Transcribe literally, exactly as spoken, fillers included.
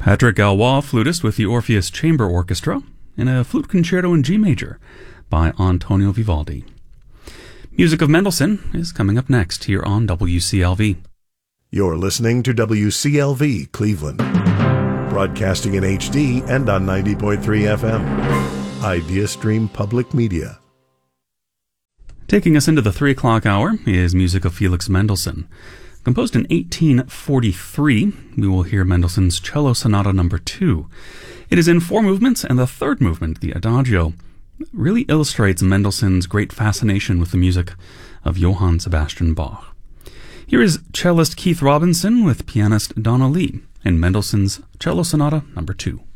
Patrick Galois, flutist with the Orpheus Chamber Orchestra, in a flute concerto in G major by Antonio Vivaldi. Music of Mendelssohn is coming up next here on W C L V. You're listening to W C L V Cleveland, broadcasting in H D and on ninety point three F M. IdeaStream Public Media. Taking us into the three o'clock hour is music of Felix Mendelssohn. Composed in eighteen forty-three, we will hear Mendelssohn's Cello Sonata Number two. It is in four movements, and the third movement, the Adagio, really illustrates Mendelssohn's great fascination with the music of Johann Sebastian Bach. Here is cellist Keith Robinson with pianist Donna Lee in Mendelssohn's Cello Sonata Number two.